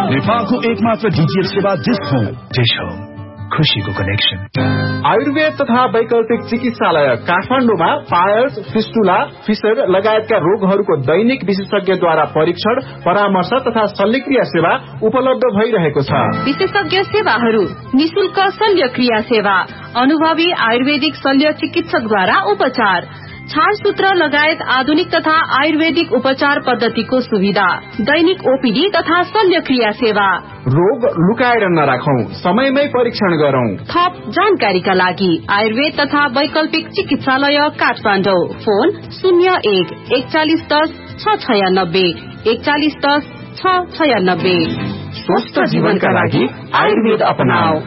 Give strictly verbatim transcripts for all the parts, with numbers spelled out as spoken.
नेपालको एकमात्र डीटीएच सेवा डिश होम। डिश होम, खुशीको कनेक्सन। आयुर्वेद तथा वैकल्पिक चिकित्सालय काठमाडौँमा पायल्स, फिस्टुला, फिसर लगायतका रोगहरूको दैनिक विशेषज्ञद्वारा परीक्षण, परामर्श तथा शल्यक्रिया सेवा उपलब्ध भइरहेको छ। विशेषज्ञ सेवाहरू: निशुल्क शल्यक्रिया सेवा, अनुभवी आयुर्वेदिक शल्य चिकित्सकद्वारा उपचार, छालसूत्र लगायत आधुनिक तथा आयुर्वेदिक उपचार पद्धतिको सुविधा, दैनिक ओपीडी तथा शल्यक्रिया सेवा। रोग लुकाएर नराखौं, समयमै परीक्षण गरौं। थप जानकारीका लागि आयुर्वेद तथा वैकल्पिक चिकित्सालय काठमाडौँ। फोन शून्य एक एकचालिस दस छ छयानब्बे एकचालिस दस छ छयानब्बे। स्वस्थ जीवनका लागि आयुर्वेद अपनाऊ।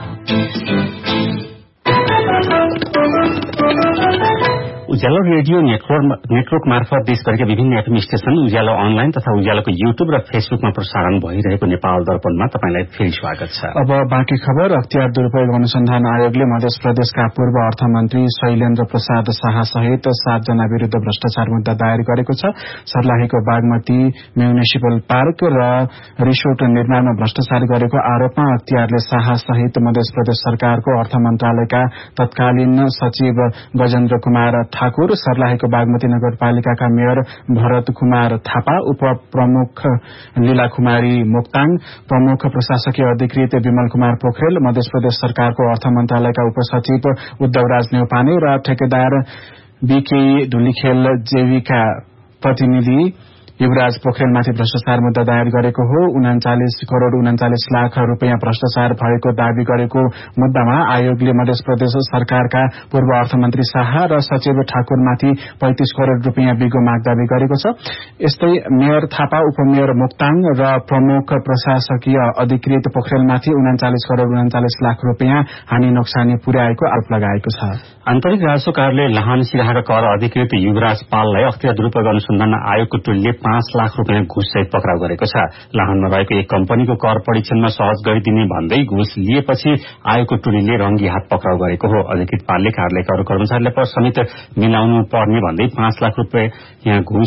उज्यालो रेडियो नेटवर्क नेटवर्क मार्फत देशभरिका विभिन्न एफएम स्टेशन, उज्यालो अनलाइन तथा उज्यालोको युट्युब र फेसबुकमा प्रसारण भइरहेको नेपाल दर्पणमा तपाईलाई फेरि स्वागत छ। अब बाँकी खबर। अख्तियार दुरूपयोग अनुसन्धान आयोगले मध्य प्रदेशका पूर्व अर्थमन्त्री शैलेन्द्र प्रसाद शाह सहित सात जना विरूद्ध भ्रष्टाचार मुद्दा दायर गरेको छ। सर्लाहीको बागमती म्युनिसिपल पार्क र रिसोर्ट निर्माणमा भ्रष्टाचार गरेको आरोपमा अख्तियारले शाह सहित मध्य प्रदेश सरकारको अर्थ मन्त्रालयका तत्कालीन सचिव गजेन्द्र कुमार ठाकुर, सर्लाहीको बागमती नगरपालिकाका मेयर भरत कुमार थापा, उप प्रमुख लीला कुमारी मोक्ताङ, प्रमुख प्रशासकीय अधिकृत विमल कुमार पोखरेल, मध्य प्रदेश सरकारको अर्थ मन्त्रालयका उपसचिव उद्धवराज नेउपाने र ठेकेदार बीके धुलीखेल जेवीका प्रतिनिधि युवराज पोखरेलमाथि भ्रष्टाचार मुद्दा दायर गरेको हो। उनाचालिस करोड़ उनाचालिस लाख रूपियाँ भ्रष्टाचार भएको दावी गरेको मुद्दामा आयोगले मध्य प्रदेश सरकारका पूर्व अर्थमन्त्री शाह र सचिव ठाकुरमाथि पैंतीस करोड़ रूपियाँ बिगो माग दावी गरेको छ। यस्तै मेयर थापा, उपमेयर मोक्ताङ र प्रमुख प्रशासकीय अधिकृत पोखरेलमाथि उनाचालिस करोड़ उनाचालिस लाख रूपियाँ हानि नोक्सानी पुर्याएको आरोप लगाएको छ। आन्तरिक राजस्व कार्यालय लाहान सिराहाका कर अधिकृत युवराज पाललाई अख्तियार दुरूपयोग अनुसन्धान आयोगको टोलीले पाँच लाख रूपियाँ घुस सहित पक्राउ गरेको छ। लाहानमा रहेको एक कम्पनीको कर परीक्षणमा सहज गरिदिने भन्दै घुस लिएपछि आयोगको टोलीले रंगी हात पक्राउ गरेको हो। अधिकृत पालले कार्यालयका अरू कर्मचारीलाई समेत मिलाउनु पर्ने भन्दै पाँच लाख रूपियाँ घुस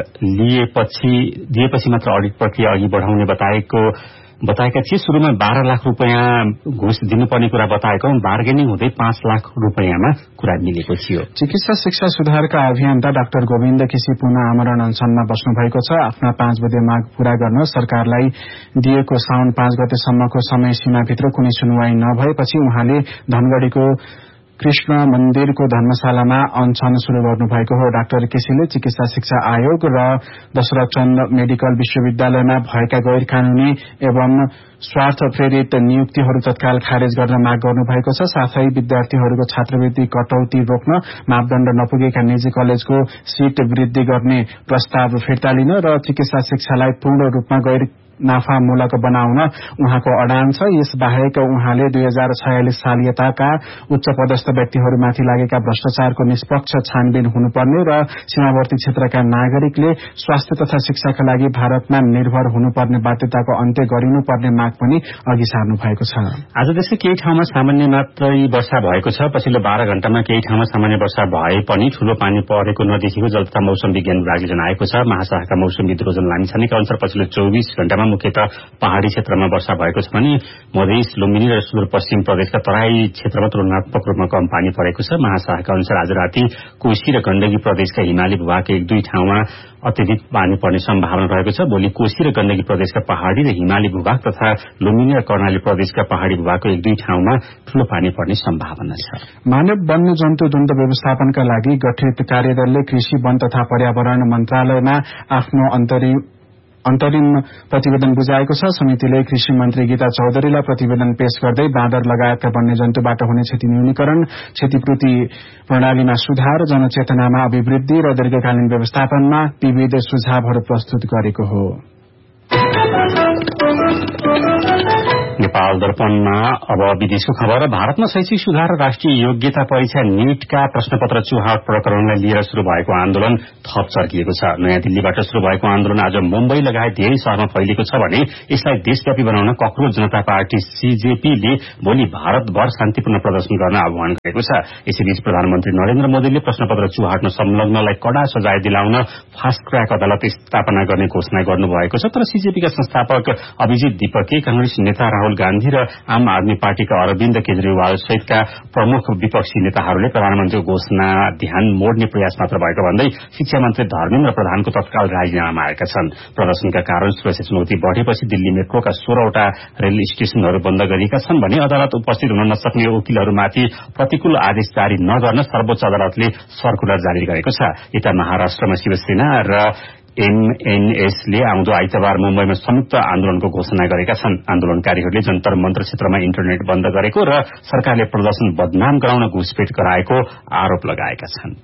लिएपछि दिएपछि मात्र अडिट प्रक्रिया अघि बढ़ाउने बताएको बताएका थिए। शुरूमा बाह्र लाख रूपियाँ घुस दिनुपर्ने कुरा बताएको, बार्गेनिङ हुँदै पाँच लाख रूपियाँमा कुरा मिलेको थियो। चिकित्सा शिक्षा सुधारका अभियन्ता डाक्टर गोविन्द केसी पुनः आमरण अनसनमा बस्नु भएको छ। आफ्ना पाँच बजे माग पूरा गर्न सरकारलाई दिएको साउन पाँच गतेसम्मको समय सीमाभित्र कुनै सुनवाई नभएपछि उहाँले धनगढ़ीको कृष्ण मन्दिरको धर्मशालामा अनशन शुरू गर्नुभएको हो। डाक्टर केसीले चिकित्सा शिक्षा आयोग र दशरथ चन्द मेडिकल विश्वविद्यालयमा भएका गैर कानूनी एवं स्वार्थ प्रेरित नियुक्तिहरू तत्काल खारेज गर्न माग गर्नुभएको छ। साथै विद्यार्थीहरूको छात्रवृत्ति कटौती रोक्न मापदण्ड नपुगेका निजी कलेजको सीट वृद्धि गर्ने प्रस्ताव फिर्ता लिन र चिकित्सा शिक्षालाई पूर्ण रूपमा गैर नाफामूलक बनाउन उहाँको अडान छ। यस बाहेक उहाँले दुई हजार छयालिस साल यताका उच्च पदस्थ व्यक्तिहरूमाथि लागेका भ्रष्टाचारको निष्पक्ष छानबिन हुनुपर्ने र सीमावर्ती क्षेत्रका नागरिकले स्वास्थ्य तथा शिक्षाका लागि भारतमा निर्भर हुनुपर्ने बाध्यताको अन्त्य गरिनुपर्ने माग पनि अघि सार्नु भएको छ। आज देशकै केही ठाउँमा सामान्य मात्रै वर्षा भएको छ। पछिल्लो बाह्र घण्टामा केही ठाउँमा सामान्य वर्षा भए पनि ठूलो पानी परेको नदेखिएको जल तथा मौसम विज्ञान विभागले जनाएको छ। महाशाखाका मौसमविद रोजन लामिछानेका अनुसार पछिल्लो चौबीस घण्टामा मुख्यतः पहाड़ी क्षेत्रमा वर्षा भएको छ भने मधेस, लुम्बिनी र सुदूरपश्चिम प्रदेशका तराई क्षेत्रमा तुलनात्मक रूपमा कम पानी परेको छ। महाशाखाका अनुसार आज राति कोशी र गण्डकी प्रदेशका हिमाली भूभागका एक दुई ठाउँमा अत्यधिक पानी पर्ने सम्भावना रहेको छ। भोलि कोशी र गण्डकी प्रदेशका पहाड़ी र हिमाली भूभाग तथा लुम्बिनी र कर्णाली प्रदेशका पहाड़ी भूभागको एक दुई ठाउँमा ठूलो पानी पर्ने सम्भावना छ। मानव वन्य जन्तु द्वन्द व्यवस्थापनका लागि गठित कार्यदलले कृषि, वन तथा पर्यावरण मन्त्रालयमा आफ्नो अन्तरिम अन्तरिम प्रतिवेदन बुझाएको छ। समितिले कृषि मन्त्री गीता चौधरीलाई प्रतिवेदन पेश गर्दै बाँदर लगायतका वन्यजन्तुबाट हुने क्षति न्यूनीकरण, क्षतिपूर्ति प्रणालीमा सुधार, जनचेतनामा अभिवृद्धि र दीर्घकालीन व्यवस्थापनमा विविध सुझावहरू प्रस्तुत गरेको हो। नेपाल नेपाल दर्पणमा अब विदेशको खबर। भारतमा शैक्षिक सुधार र राष्ट्रिय योग्यता परीक्षा नीटका प्रश्नपत्र चुहाट प्रकरणलाई लिएर शुरू भएको आन्दोलन थप चर्किएको छ। नयाँ दिल्लीबाट शुरू भएको आन्दोलन आज मुम्बई लगायत धेरै शहरमा फैलिएको छ भने यसलाई देशव्यापी बनाउन ककरोल जनता पार्टी सीजेपीले भोलि भारतभर शान्तिपूर्ण प्रदर्शन गर्न आह्वान गरेको छ। यसैबीच प्रधानमन्त्री नरेन्द्र मोदीले प्रश्नपत्र चुहाट्न संलग्नलाई कड़ा सजाय दिलाउन फास्ट ट्र्याक अदालत स्थापना गर्ने घोषणा गर्नुभएको छ। तर सीजेपीका संस्थापक अभिजित दीपकले कांग्रेस नेता राहुल गान्धी र आम आदमी पार्टीका अरविन्द केजरीवाल सहितका प्रमुख विपक्षी नेताहरूले प्रधानमन्त्रीको घोषणा ध्यान मोड्ने प्रयास मात्र भएको भन्दै शिक्षा मन्त्री धर्मेन्द्र प्रधानको तत्काल राजीनामा मागेका छन्। प्रदर्शनका कारण सुरक्षा चुनौती बढ़ेपछि दिल्ली मेट्रोका सोह्रवटा रेल स्टेशनहरू बन्द गरिएका छन् भने अदालत उपस्थित हुन नसक्ने वकिलहरूमाथि प्रतिकूल आदेश जारी नगर्न सर्वोच्च अदालतले सर्कुलर जारी गरेको छ। यता महाराष्ट्रमा शिवसेना र एमएनएसले आउँदो आइतबार मुम्बईमा संयुक्त आन्दोलनको घोषणा गरेका छन्। आन्दोलनकारीहरूले जन्तर मन्त्र क्षेत्रमा इन्टरनेट बन्द गरेको र सरकारले प्रदर्शन बदनाम गराउन घुसपेट गराएको आरोप लगाएका छन्।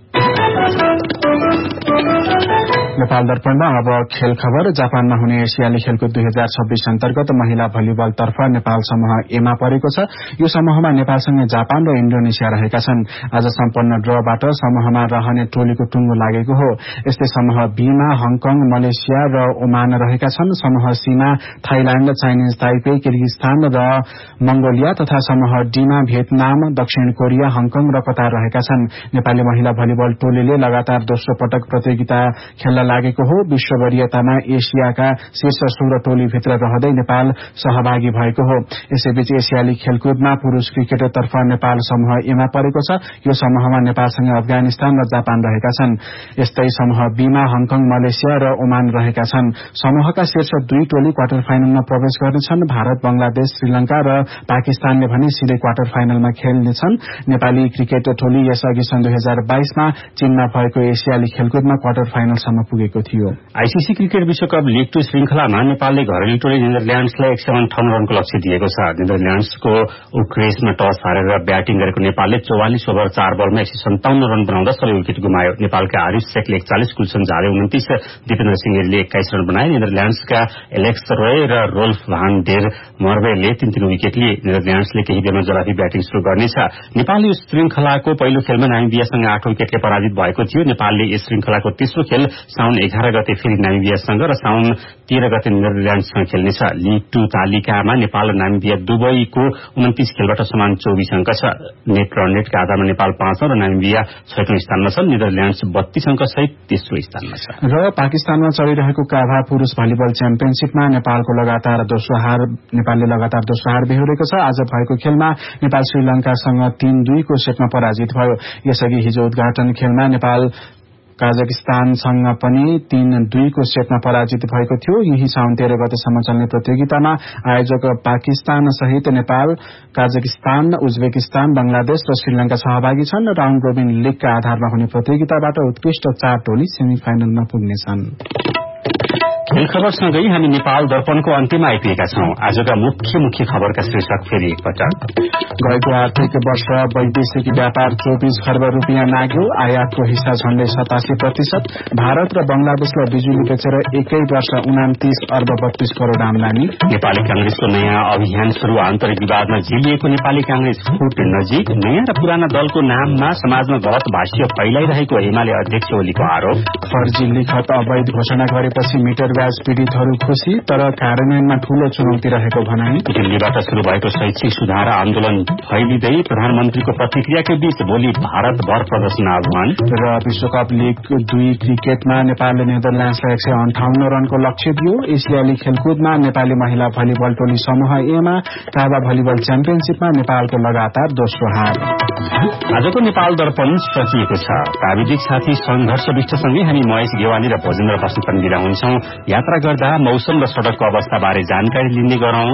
नेपाल दर्पणमा अब खेल खबर। जापानमा हुने एसियाली खेलकुद दुई हजार छब्बीस अन्तर्गत महिला भलिबल तर्फ नेपाल समूह एमा परेको छ। यो समूहमा नेपालसँगै जापान र इण्डोनेसिया रहेका छन्। आज सम्पन्न ड्रबाट समूहमा रहने टोलीको टुङ्गो लागेको हो। यस्तै समूह बीमा हङकङ, मलेसिया र ओमान रहेका छन्। समूह सीमा थाइल्याण्ड, चाइनिज ताइपे, किर्गिस्तान र मंगोलिया तथा समूह डीमा भियतनाम, दक्षिण कोरिया, हङकङ र कतार रहेका छन्। नेपाली महिला भलिबल टोलीले लगातार दोस्रो पटक प्रतियोगिता खेल्न लागेको हो। विश्व वरियतामा एसियाका शीर्ष सोह्र टोलीभित्र रहँदै नेपाल सहभागी भएको हो। यसैबीच एसियाली खेलकुदमा पुरूष क्रिकेटतर्फ नेपाल समूह एमा परेको छ। यो समूहमा नेपालसँगै अफगानिस्तान र जापान रहेका छन्। यस्तै समूह बीमा हङकङ, मलेसिया र ओमान रहेका छन्। समूहका शीर्ष दुई टोली क्वार्टर फाइनलमा प्रवेश गर्नेछन्। भारत, बंगलादेश, श्रीलंका र पाकिस्तानले भने सिधै क्वार्टर फाइनलमा खेल्नेछन्। नेपाली क्रिकेट टोली यसअघि सन् दुई हजार बाइसमा चीनमा भएको एसियाली खेलकुदमा क्वार्टर फाइनलसम्म पुगेको थियो। आईसीसी क्रिकेट विश्वकप लीग टू श्रृंखलामा नेपालले घरेलु टोली नेदरल्याण्ड्सलाई एक सय अन्ठाउन्न रनको लक्ष्य दिएको छ। नेदरल्याण्ड्सको उक्रेसमा टस हारेर ब्याटिङ गरेको नेपालले चौवालिस ओभर चार बलमा एक सय सन्ताउन्न रन बनाउँदा सबै विकेट गुमायो। नेपालका आरिफ शेखले एकचालिस, गुलसन झाले उन्तिस, दिपेन्द्र सिंहले एक्काइस रन बनाए। नेदरल्याण्ड्सका एलेक्स रोय र रोल्फ भान डेर मर्वेले तीन तीन विकेट लिए। नेदरल्याण्ड्सले केही बेरमा जराफी ब्याटिङ शुरू गर्नेछ। नेपालले यो श्रृंखलाको पहिलो खेलमा नामिबियासँग आठ विकेटले पराजित भएको थियो। नेपालले यस श्रृंखलाको तेस्रो खेल साउन एघार गते फेरि नामिबियासँग र साउन तेह्र गते नेदरल्याण्ड्ससँग खेल्नेछ। लीग टू तालिकामा नेपाल र नामिबिया दुवैको उन्तिस खेलबाट समान चौबिस अंक छ। नेट र नेटका आधारमा नेपाल पाँचौं र नामिबिया छैटौं स्थानमा छ। नेदरल्याण्ड्स बत्तीस अंक सहित तेस्रो स्थानमा छ। र पाकिस्तानमा चलिरहेको काभा पुरूष भलिबल च्याम्पियनशीपमा नेपालको लगातार दोस्रो हार नेपालले लगातार दोस्रो हार बेहोरेको छ। आज भएको खेलमा नेपाल श्रीलंकासँग तीन दुईको सेटमा पराजित भयो। यसअघि हिजो उद्घाटन खेलमा नेपाल काजाकिस्तानसँग पनि तीन दुईको सेटमा पराजित भएको थियो। यही साउन तेह्र गतेसम्म चल्ने प्रतियोगितामा आयोजक पाकिस्तान सहित नेपाल, काजाकिस्तान, उज्बेकिस्तान, बंगलादेश र श्रीलंका सहभागी छन्। राउण्ड रोबिन लीगका आधारमा हुने प्रतियोगिताबाट उत्कृष्ट चार टोली सेमी फाइनलमा पुग्नेछन्। खेल खबरसँगै हामी नेपाल दर्पणको अन्त्यमा आइपुगेका छौं। आजका मुख्य मुख्य खबरका शीर्षक फेरि एकपटक। गएको आर्थिक वर्ष वैदेशिक व्यापार चौबिस खर्ब रूपियाँ नाग्यो। आयातको हिस्सा झण्डै सतासी प्रतिशत। भारत र बंगलादेशलाई बिजुली बेचेर एकै वर्ष उनातिस अर्ब बत्तीस करोड़ आमदानी। नेपाली कांग्रेसको नयाँ अभियान शुरू। आन्तरिक विवादमा झिलिएको नेपाली कांग्रेस फुट नजिक। नयाँ र पुराना दलको नाममा समाजमा गलत भाष्य फैलाइरहेको एमाले अध्यक्ष ओलीको आरोप। फर्जी लिखत अवैध घोषणा गरेपछि मिटर ब्याज पीड़ितहरू खुशी, तर कार्यान्वयनमा ठूलो चुनौती रहेको भनाई। दिल्लीबाट शुरू भएको शैक्षिक सुधार आन्दोलन फैलिँदै प्रधानमन्त्रीको प्रतिक्रियाकै बीच भोलि भारतभर प्रदर्शन आह्वान। र विश्वकप लीग दुई क्रिकेटमा नेपालले नेदरल्याण्ड्सलाई एक सय अन्ठाउन्न रनको लक्ष्य दियो। एसियाली खेलकुदमा नेपाली महिला भलिबल टोली समूह एमा काभा भलिबल च्याम्पियनशीपमा नेपालको लगातार दोस्रो हार। आजको नेपाल दर्पण सकिएको छ। प्राविधिक साथी संघर्ष विष्टसँगै हामी महेश गेवाली र भोजेन्द्र बस्नेत पनि बिदा हुन्छौं। यात्रा गर्दा मौसम र सड़कको अवस्थाबारे जानकारी लिने गरौं।